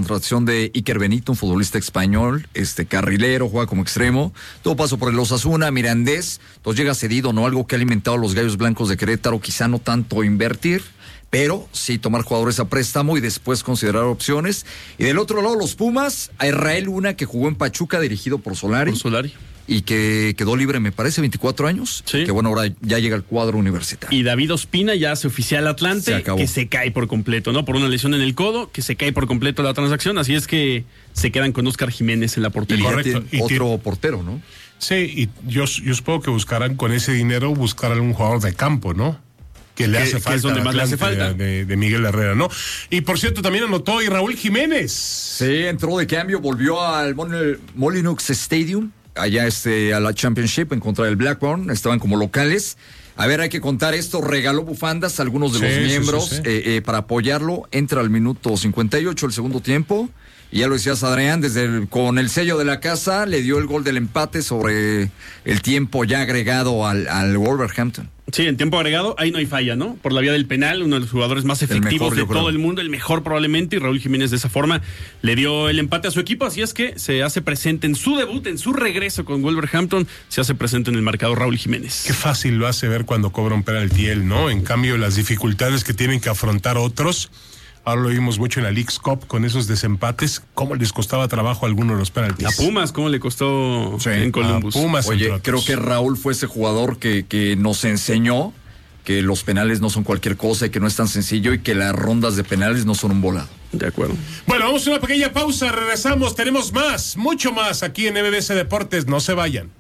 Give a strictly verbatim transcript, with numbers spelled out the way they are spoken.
contratación de Iker Benito, un futbolista español, este carrilero, juega como extremo. Todo pasó por el Osasuna, Mirandés. Entonces llega cedido, ¿no? Algo que ha alimentado a los Gallos Blancos de Querétaro, quizá no tanto invertir, pero sí tomar jugadores a préstamo y después considerar opciones. Y del otro lado, los Pumas, a Israel Luna, que jugó en Pachuca, dirigido por Solari. Por Solari. Y que quedó libre, me parece, veinticuatro años. Sí. Que bueno, ahora ya llega al cuadro universitario. Y David Ospina ya hace oficial Atlante, Se acabó. que se cae por completo, ¿no? Por una lesión en el codo, que se cae por completo la transacción. Así es que se quedan con Óscar Jiménez en la Y portería. ya Correcto. tiene Y otro portero, ¿no? Sí, y yo, yo supongo que buscarán con ese dinero buscar algún jugador de campo, ¿no? Que le Que- hace que falta es donde al más le hace Atlante falta. De, de Miguel Herrera, ¿no? Y por cierto, también anotó y Raúl Jiménez. Sí, entró de cambio, volvió al Mol- Molineux Stadium, allá este, a la Championship en contra del Blackburn, estaban como locales. A ver, hay que contar esto, regaló bufandas a algunos de Sí, los sí, miembros sí, sí. eh, eh, para apoyarlo, entra al minuto cincuenta y ocho el segundo tiempo, y ya lo decías Adrián, desde el- con el sello de la casa le dio el gol del empate sobre el tiempo ya agregado al, al Wolverhampton. Sí, en tiempo agregado, ahí no hay falla, ¿no? Por la vía del penal, uno de los jugadores más El efectivos mejor, yo de creo. todo el mundo, el mejor probablemente, y Raúl Jiménez de esa forma le dio el empate a su equipo, así es que se hace presente en su debut, en su regreso con Wolverhampton, se hace presente en el marcador Raúl Jiménez. Qué fácil lo hace ver cuando cobra un penalti él, ¿no? En cambio, las dificultades que tienen que afrontar otros, ahora lo vimos mucho en la Leagues Cup con esos desempates, cómo les costaba trabajo a algunos de los penaltis. A Pumas, ¿cómo le costó Sí, en Columbus? a Pumas, entre Oye, otros. creo que Raúl fue ese jugador que, que nos enseñó que los penales no son cualquier cosa y que no es tan sencillo y que las rondas de penales no son un volado. De acuerdo. Bueno, vamos a una pequeña pausa, regresamos, tenemos más, mucho más aquí en M B C Deportes, no se vayan.